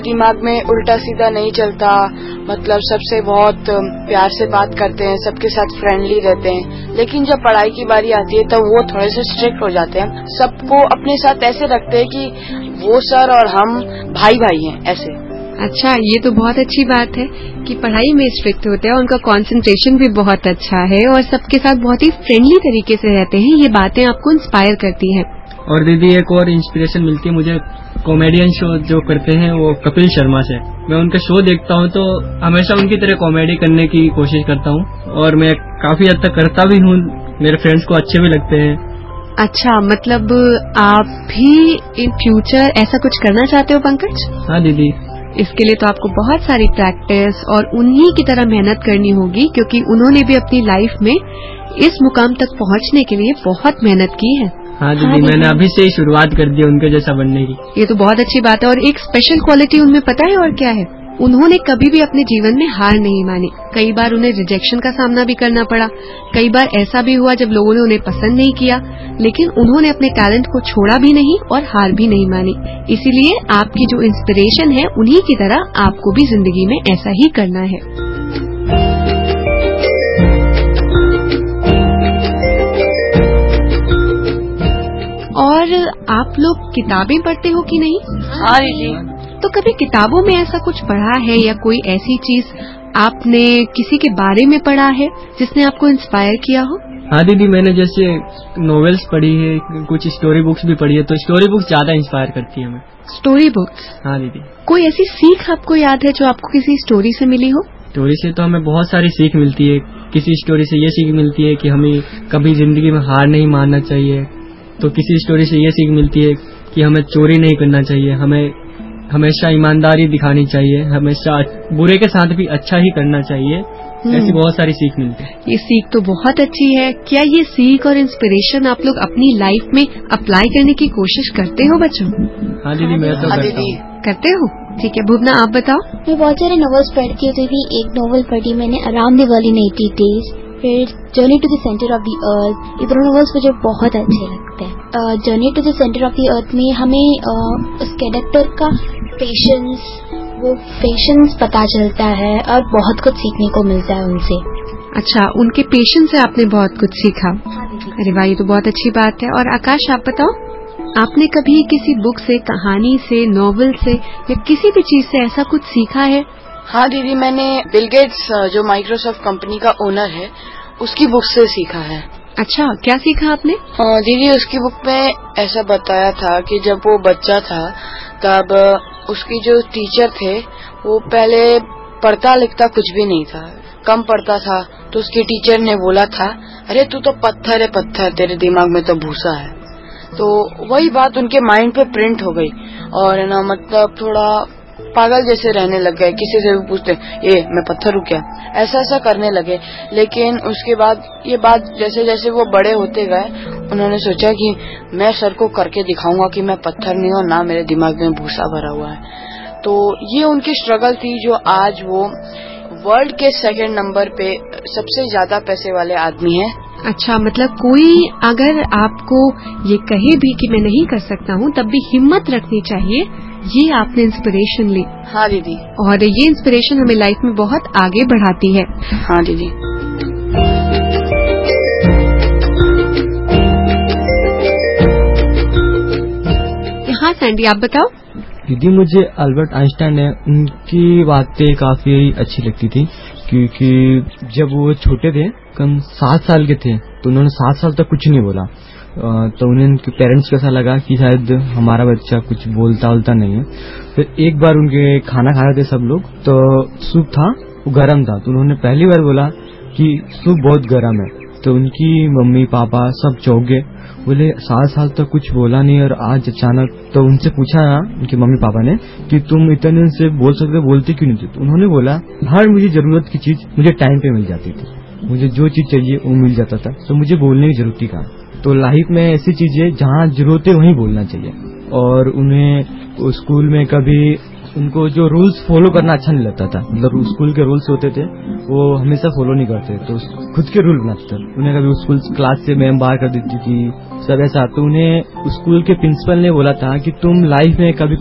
दिमाग में उल्टा सीधा नहीं चलता, मतलब सबसे बहुत प्यार से बात करते हैं, सबके साथ फ्रेंडली रहते हैं। लेकिन जब पढ़ाई की बारी आती है तो वो थोड़े से स्ट्रिक्ट हो जाते हैं, सबको अपने साथ ऐसे रखते हैं कि वो सर और हम भाई भाई हैं ऐसे। अच्छा, ये तो बहुत अच्छी बात है कि पढ़ाई में स्ट्रिक्ट होते हैं, उनका कंसंट्रेशन भी बहुत अच्छा है और सबके साथ बहुत ही फ्रेंडली तरीके से रहते हैं। ये बातें आपको इंस्पायर करती हैं। और दीदी एक और इंस्पिरेशन मिलती है मुझे कॉमेडियन शो जो करते हैं वो कपिल शर्मा से। मैं उनका शो देखता हूँ तो हमेशा उनकी तरह कॉमेडी करने की कोशिश करता हूँ और मैं काफी हद तक करता भी हूँ, मेरे फ्रेंड्स को अच्छे भी लगते हैं। अच्छा, मतलब आप भी इन फ्यूचर ऐसा कुछ करना चाहते हो पंकज? हाँ दीदी। इसके लिए तो आपको बहुत सारी प्रैक्टिस और उन्हीं की तरह मेहनत करनी होगी, क्योंकि उन्होंने भी अपनी लाइफ में इस मुकाम तक पहुंचने के लिए बहुत मेहनत की है। हाँ दीदी, मैंने अभी से ही शुरुआत कर दी उनके जैसा बनने की। ये तो बहुत अच्छी बात है। और एक स्पेशल क्वालिटी उनमें पता है और क्या है? उन्होंने कभी भी अपने जीवन में हार नहीं मानी। कई बार उन्हें रिजेक्शन का सामना भी करना पड़ा, कई बार ऐसा भी हुआ जब लोगों ने उन्हें पसंद नहीं किया, लेकिन उन्होंने अपने टैलेंट को छोड़ा भी नहीं और हार भी नहीं मानी। इसीलिए आपकी जो इंस्पिरेशन है, उन्हीं की तरह आपको भी जिंदगी में ऐसा ही करना है। और आप लोग किताबें पढ़ते हो कि नहीं? हाँ दीदी। तो कभी किताबों में ऐसा कुछ पढ़ा है या कोई ऐसी चीज आपने किसी के बारे में पढ़ा है जिसने आपको इंस्पायर किया हो? हाँ दीदी, मैंने जैसे नॉवेल्स पढ़ी है, कुछ स्टोरी बुक्स भी पढ़ी है, तो स्टोरी बुक्स ज्यादा इंस्पायर करती है हमें। Story books? हाँ दीदी। कोई ऐसी सीख आपको याद है जो आपको किसी स्टोरी से मिली हो? स्टोरी से तो हमें बहुत सारी सीख मिलती है। किसी स्टोरी से ये सीख मिलती है कि हमें कभी जिंदगी में हार नहीं मानना चाहिए, तो किसी स्टोरी से ये सीख मिलती है कि हमें चोरी नहीं करना चाहिए, हमें हमेशा ईमानदारी दिखानी चाहिए, हमेशा बुरे के साथ भी अच्छा ही करना चाहिए। ऐसी बहुत सारी सीख मिलती है। ये सीख तो बहुत अच्छी है। क्या ये सीख और इंस्पिरेशन आप लोग अपनी लाइफ में अप्लाई करने की कोशिश करते हो बच्चों? हाँ दीदी, मैं तो करता हूँ। करते हो? ठीक है, भुवना आप बताओ। मैं बहुत सारे नॉवेल्स पढ़ती हूँ। तो एक नॉवेल पढ़ी मैंने, around the world in 80 days, फिर journey to the centre of the earth. ये दोनों नॉवेल्स मुझे बहुत अच्छे लगते हैं। Journey to the centre of the earth में हमें उस कैरेक्टर का पेशेंस पता चलता है और बहुत कुछ सीखने को मिलता है उनसे। अच्छा, उनके पेशेंस से आपने बहुत कुछ सीखा? अरे वाह, ये तो बहुत अच्छी बात है। और आकाश आप बताओ, आपने कभी किसी बुक से, कहानी से, नॉवेल से या किसी भी चीज से ऐसा कुछ सीखा है? हाँ दीदी, मैंने बिल गेट्स जो माइक्रोसॉफ्ट कंपनी का ओनर है उसकी बुक से सीखा है। अच्छा, क्या सीखा आपने? दीदी, उसकी बुक में ऐसा बताया था कि जब वो बच्चा था तब उसकी जो टीचर थे वो पहले पढ़ता लिखता कुछ भी नहीं था, कम पढ़ता था, तो उसकी टीचर ने बोला था, अरे तू तो पत्थर है पत्थर, तेरे दिमाग में तो भूसा है। तो वही बात उनके माइंड पे प्रिंट हो गई और ना मतलब थोड़ा पागल जैसे रहने लग गए। किसी से भी पूछते, ये मैं पत्थर हूँ क्या, ऐसा करने लगे। लेकिन उसके बाद ये बात जैसे जैसे वो बड़े होते गए, उन्होंने सोचा कि मैं सर को करके दिखाऊंगा कि मैं पत्थर नहीं हूँ, ना मेरे दिमाग में भूसा भरा हुआ है। तो ये उनकी स्ट्रगल थी, जो आज वो वर्ल्ड के 2nd नंबर पे सबसे ज्यादा पैसे वाले आदमी है। अच्छा, मतलब कोई अगर आपको ये कहे भी कि मैं नहीं कर सकता हूँ, तब भी हिम्मत रखनी चाहिए। ये आपने इंस्पिरेशन ली। हाँ दीदी। और ये इंस्पिरेशन हमें लाइफ में बहुत आगे बढ़ाती है। हाँ दीदी। हाँ सैंडी, आप बताओ। दीदी, मुझे अल्बर्ट आइंस्टाइन है, उनकी बातें काफी अच्छी लगती थी, क्योंकि जब वो छोटे थे, कम 7 साल के थे, तो उन्होंने 7 साल तक कुछ नहीं बोला। तो उन्हें उनके पेरेंट्स को ऐसा लगा कि शायद हमारा बच्चा कुछ बोलता नहीं है। फिर एक बार उनके खाना खा रहे थे सब लोग, तो सूप था, वो गर्म था, तो उन्होंने पहली बार बोला कि सूप बहुत गर्म है। तो उनकी मम्मी पापा सब चौंक गए, बोले 7 साल तक कुछ बोला नहीं और आज अचानक। तो उनसे पूछा उनके मम्मी पापा ने कि तुम इतने दिन से बोल सकते, बोलते क्यों नहीं थे? तो उन्होंने बोला, हर मुझे जरूरत की चीज मुझे टाइम पे मिल जाती थी, मुझे जो चीज चाहिए वो मिल जाता था, तो मुझे बोलने की जरूरत ही कहाँ। तो लाइफ में ऐसी चीजें जहाँ जरूरत है वहीं बोलना चाहिए। और उन्हें स्कूल में कभी उनको जो रूल्स फॉलो करना अच्छा नहीं लगता था, मतलब स्कूल के रूल्स होते थे वो हमेशा फॉलो नहीं करते, तो खुद के रूल बनाते थे। उन्हें कभी स्कूल क्लास से मैम बाहर कर देती थी, सब ऐसा। तो उन्हें स्कूल के प्रिंसिपल ने बोला था कि तुम लाइफ में कभी